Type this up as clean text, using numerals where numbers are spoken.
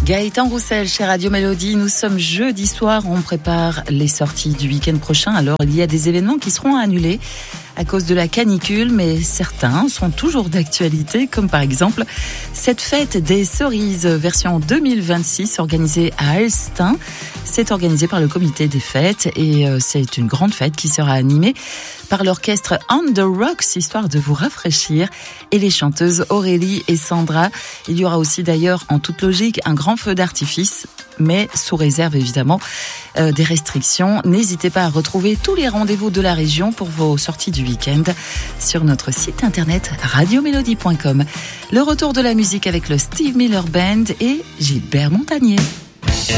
Gaëtan Roussel chez Radio Mélodie. Nous sommes jeudi soir, on prépare les sorties du week-end prochain. Alors il y a des événements qui seront annulés à cause de la canicule, mais certains sont toujours d'actualité, comme par exemple cette fête des cerises version 2026 organisée à Elstein. C'est organisé par le comité des fêtes et c'est une grande fête qui sera animée par l'orchestre On the Rocks, histoire de vous rafraîchir, et les chanteuses Aurélie et Sandra. Il y aura aussi d'ailleurs, en toute logique, un grand feu d'artifice, mais sous réserve évidemment des restrictions. N'hésitez pas à retrouver tous les rendez-vous de la région pour vos sorties du week-end sur notre site internet radiomélodie.com. Le retour de la musique avec le Steve Miller Band et Gilbert Montagnier.